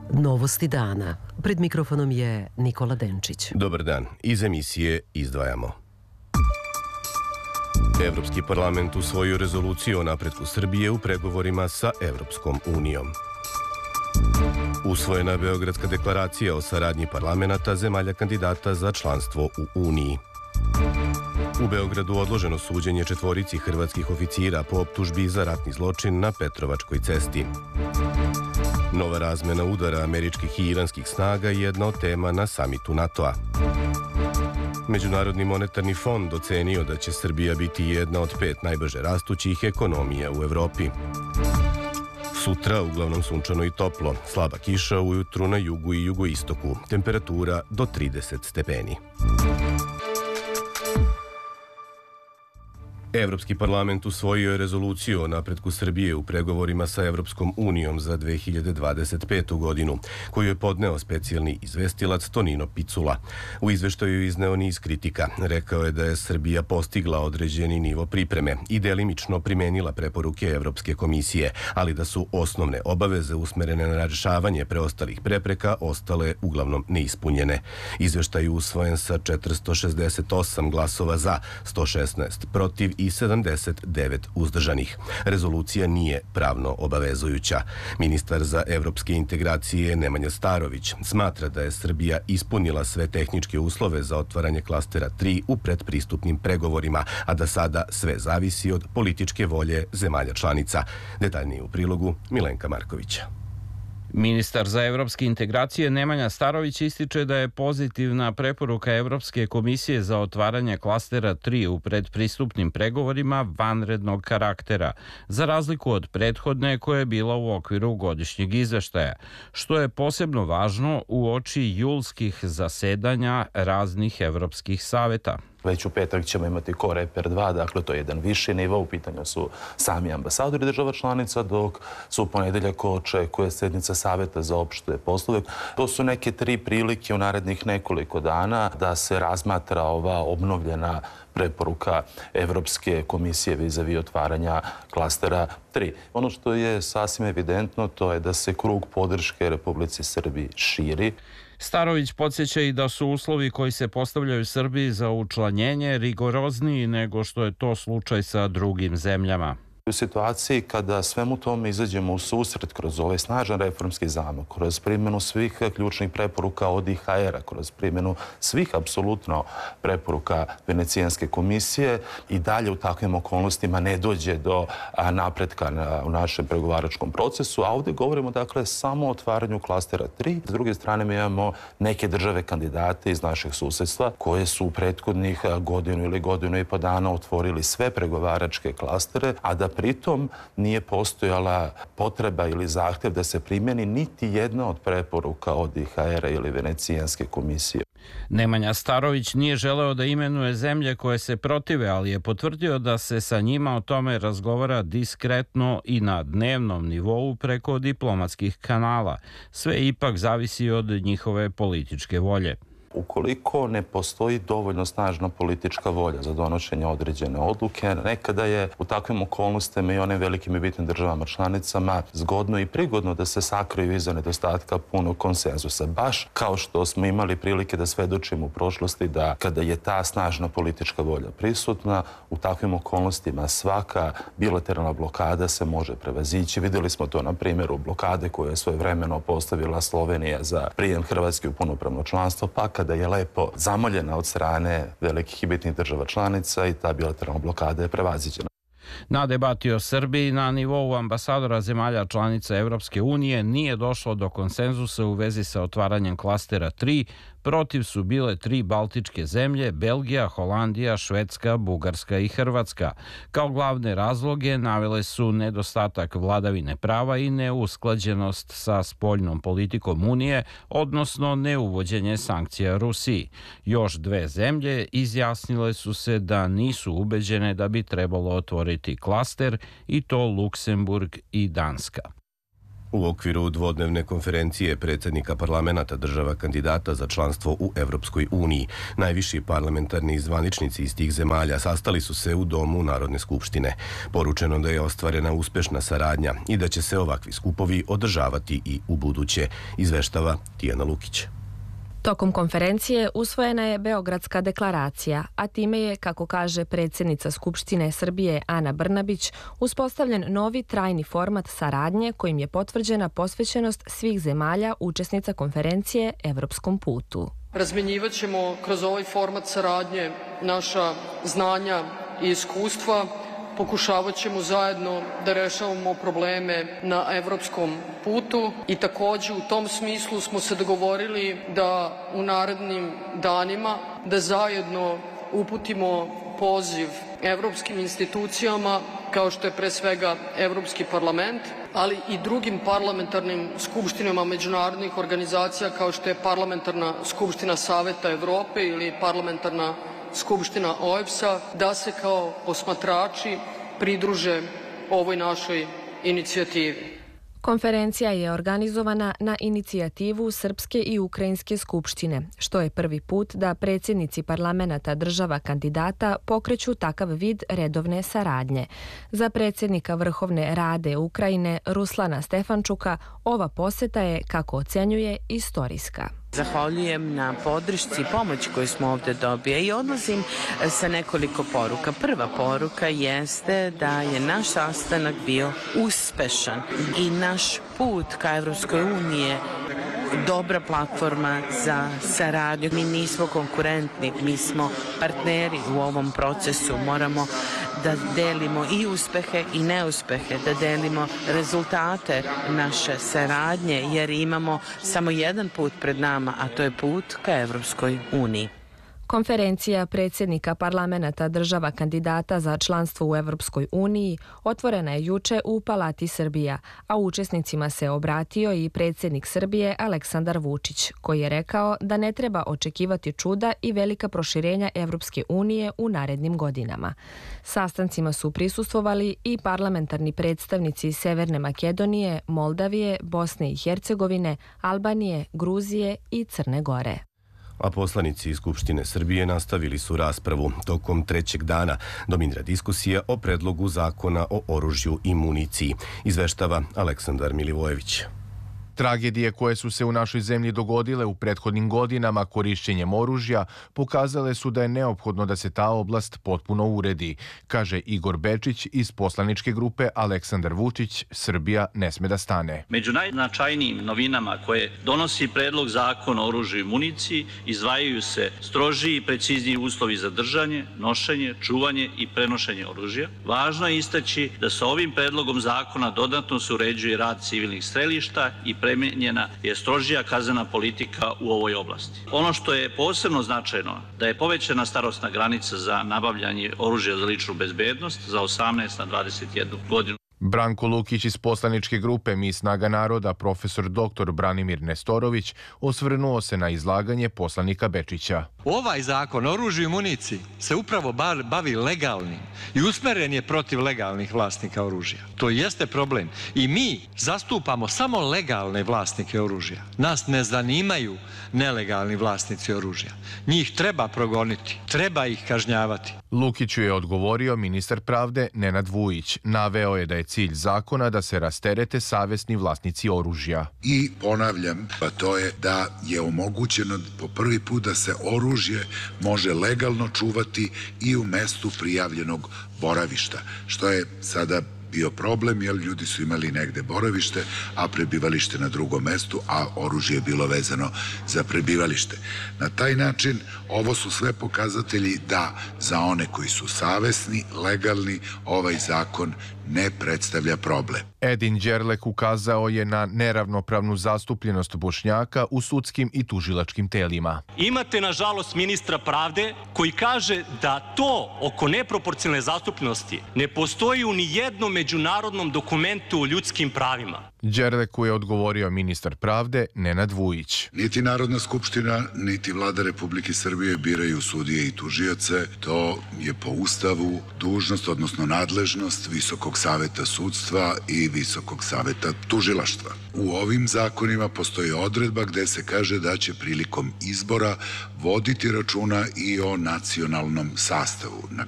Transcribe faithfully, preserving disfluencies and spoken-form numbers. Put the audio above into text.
Novosti dana. Pred mikrofonom je Nikola Denčić. Dobar dan. Iz emisije izdvajamo. Evropski parlament usvojio rezoluciju o napretku Srbije u pregovorima sa Evropskom unijom. Usvojena Beogradska deklaracija o saradnji parlamenata zemalja kandidata za članstvo u Uniji. U Beogradu odloženo suđenje četvorici hrvatskih oficira po optužbi za ratni zločin na Petrovačkoj cesti. Nova razmena udara američkih i iranskih snaga je jedna od tema na samitu NATO-a. Međunarodni monetarni fond ocenio da će Srbija biti jedna od pet najbrže rastućih ekonomija u Evropi. Sutra uglavnom sunčano i toplo, slaba kiša ujutru na jugu i jugoistoku, temperatura do trideset stepeni. Evropski parlament usvojio je rezoluciju o napretku Srbije u pregovorima sa Evropskom unijom za dve hiljade dvadeset petu. godinu, koju je podneo specijalni izvestilac Tonino Picula. U izveštaju je izneo niz kritika. Rekao je da je Srbija postigla određeni nivo pripreme i delimično primenila preporuke Evropske komisije, ali da su osnovne obaveze usmerene na rešavanje preostalih prepreka ostale uglavnom neispunjene. Izveštaj je usvojen sa četiristo šezdeset osam glasova za, sto šesnaest protiv i sedamdeset devet uzdržanih. Rezolucija nije pravno obavezujuća. Ministar za evropske integracije Nemanja Starović smatra da je Srbija ispunila sve tehničke uslove za otvaranje klastera tri u predpristupnim pregovorima, a da sada sve zavisi od političke volje zemalja članica. Detaljnije u prilogu Milenka Markovića. Ministar za evropske integracije Nemanja Starović ističe da je pozitivna preporuka Evropske komisije za otvaranje klastera tri u predpristupnim pregovorima vanrednog karaktera, za razliku od prethodne koja je bila u okviru godišnjeg izveštaja, što je posebno važno uoči julskih zasedanja raznih evropskih saveta. Već u petak ćemo imati Koreper dva, dakle to je jedan viši nivo, u pitanju su sami ambasadori država članica, dok su u ponedeljak očekuje sednica Saveta za opšte poslove. To su neke tri prilike u narednih nekoliko dana da se razmatra ova obnovljena preporuka Evropske komisije vis-a-vis otvaranja klastera tri. Ono što je sasvim evidentno, to je da se krug podrške Republici Srbiji širi. Starović podsjeća i da su uslovi koji se postavljaju Srbiji za učlanjenje rigorozniji nego što je to slučaj sa drugim zemljama. U situaciji kada svemu tome izađemo u susret kroz ovaj snažan reformski zamak, kroz primjenu svih ključnih preporuka od I H R-a, kroz primjenu svih apsolutno preporuka Venecijanske komisije i dalje u takvim okolnostima ne dođe do napretka u našem pregovaračkom procesu, a ovdje govorimo dakle samo o otvaranju klastera tri. S druge strane mi imamo neke države kandidate iz našeg susedstva koje su u prethodnih godinu ili godinu i po dana otvorili sve pregovaračke klastere, a da pritom nije postojala potreba ili zahtjev da se primjeni niti jedna od preporuka od I H R-a ili Venecijanske komisije. Nemanja Starović nije želeo da imenuje zemlje koje se protive, ali je potvrdio da se sa njima o tome razgovara diskretno i na dnevnom nivou preko diplomatskih kanala. Sve ipak zavisi od njihove političke volje. Ukoliko ne postoji dovoljno snažna politička volja za donošenje određene odluke, nekada je u takvim okolnostima i onim velikim i bitnim državama članicama zgodno i prigodno da se sakriju iza nedostatka punog konsenzusa. Baš kao što smo imali prilike da svedočimo u prošlosti da kada je ta snažna politička volja prisutna, u takvim okolnostima svaka bilateralna blokada se može prevazići. Vidjeli smo to na primjeru blokade koju je svojevremeno postavila Slovenija za prijem Hrvatske u punopravno članstvo, pa kada je lepo zamoljena od strane velikih i bitnih država članica i ta bilateralna blokada je prevaziđena. Na debati o Srbiji na nivou ambasadora zemalja članica Evropske unije nije došlo do konsenzusa u vezi sa otvaranjem klastera tri. Protiv su bile tri baltičke zemlje, Belgija, Holandija, Švedska, Bugarska i Hrvatska. Kao glavne razloge navele su nedostatak vladavine prava i neusklađenost sa spoljnom politikom Unije, odnosno neuvođenje sankcija Rusiji. Još dve zemlje izjasnile su se da nisu ubeđene da bi trebalo otvoriti klaster, i to Luksemburg i Danska. U okviru dvodnevne konferencije predsjednika parlamenta država kandidata za članstvo u Evropskoj uniji, najviši parlamentarni zvaničnici iz tih zemalja sastali su se u Domu Narodne skupštine. Poručeno da je ostvarena uspešna saradnja i da će se ovakvi skupovi održavati i u buduće, izveštava Tijana Lukić. Tokom konferencije usvojena je Beogradska deklaracija, a time je, kako kaže predsjednica Skupštine Srbije Ana Brnabić, uspostavljen novi trajni format saradnje kojim je potvrđena posvećenost svih zemalja učesnica konferencije Evropskom putu. Razmjenjivat ćemo kroz ovaj format saradnje naša znanja i iskustva, pokušavat ćemo zajedno da rešavamo probleme na evropskom putu i također u tom smislu smo se dogovorili da u narednim danima da zajedno uputimo poziv evropskim institucijama kao što je pre svega Evropski parlament, ali i drugim parlamentarnim skupštinama međunarodnih organizacija kao što je Parlamentarna skupština Saveta Evrope ili Parlamentarna skupština O E B S A, da se kao posmatrači pridruže ovoj našoj inicijativi. Konferencija je organizovana na inicijativu Srpske i Ukrajinske skupštine, što je prvi put da predsjednici parlamenta država kandidata pokreću takav vid redovne saradnje. Za predsjednika Vrhovne Rade Ukrajine Ruslana Stefančuka ova poseta je, kako ocenjuje, istorijska. Zahvaljujem na podršci i pomoć koju smo ovdje dobili i odlazim sa nekoliko poruka. Prva poruka jeste da je naš sastanak bio uspešan i naš put ka Evropskoj uniji je dobra platforma za saradnju. Mi nismo konkurentni, mi smo partneri u ovom procesu. Moramo da delimo i uspehe i neuspehe, da delimo rezultate naše saradnje, jer imamo samo jedan put pred nama, a to je put ka Evropskoj uniji. Konferencija predsjednika parlamenta država kandidata za članstvo u Evropskoj uniji otvorena je juče u Palati Srbija, a učesnicima se obratio i predsjednik Srbije Aleksandar Vučić, koji je rekao da ne treba očekivati čuda i velika proširenja Evropske unije u narednim godinama. Sastancima su prisustvovali i parlamentarni predstavnici Severne Makedonije, Moldavije, Bosne i Hercegovine, Albanije, Gruzije i Crne Gore. A poslanici Skupštine Srbije nastavili su raspravu. Tokom trećeg dana dominira diskusija o predlogu zakona o oružju i municiji, izveštava Aleksandar Milivojević. Tragedije koje su se u našoj zemlji dogodile u prethodnim godinama korišćenjem oružja pokazale su da je neophodno da se ta oblast potpuno uredi, kaže Igor Bečić iz poslaničke grupe Aleksandar Vučić, Srbija ne sme da stane. Među najznačajnijim novinama koje donosi predlog zakona o oružju i municiji izdvajaju se strožiji i precizniji uslovi za držanje, nošenje, čuvanje i prenošenje oružja. Važno je istaći da sa ovim predlogom zakona dodatno se uređuje rad civilnih strelišta i premenjena je strožija kaznena politika u ovoj oblasti. Ono što je posebno značajno da je povećana starosna granica za nabavljanje oružja za ličnu bezbednost za osamnaest na dvadeset jednu godinu. Branko Lukić iz poslaničke grupe Mi snaga naroda, profesor doktor Branimir Nestorović, osvrnuo se na izlaganje poslanika Bečića. Ovaj zakon o oružju i municiji se upravo bavi legalnim i usmeren je protiv legalnih vlasnika oružja. To jeste problem. I mi zastupamo samo legalne vlasnike oružja. Nas ne zanimaju nelegalni vlasnici oružja. Njih treba progoniti, treba ih kažnjavati. Lukiću je odgovorio ministar pravde Nenad Vujić. Naveo je da je cilj zakona da se rasterete savesni vlasnici oružja. I ponavljam, pa to je da je omogućeno po prvi put da se oružje može legalno čuvati i u mestu prijavljenog boravišta, što je sada bio problem, jer ljudi su imali negde boravište, a prebivalište na drugom mestu, a oružje je bilo vezano za prebivalište. Na taj način ovo su sve pokazatelji da za one koji su savesni, legalni, ovaj zakon ne predstavlja problem. Edin Đerlek ukazao je na neravnopravnu zastupljenost Bošnjaka u sudskim i tužilačkim telima. Imate, nažalost, ministra pravde koji kaže da to oko neproporcionalne zastupljenosti ne postoji u ni jednom međunarodnom dokumentu o ljudskim pravima. Đerleku je odgovorio ministar pravde Nenad Vujić. Niti Narodna skupština, niti vlada Republike Srbije biraju sudije i tužioce. To je po Ustavu dužnost, odnosno nadležnost Visokog saveta sudstva i Visokog saveta tužilaštva. U ovim zakonima postoji odredba gde se kaže da će prilikom izbora voditi računa i o nacionalnom sastavu. Na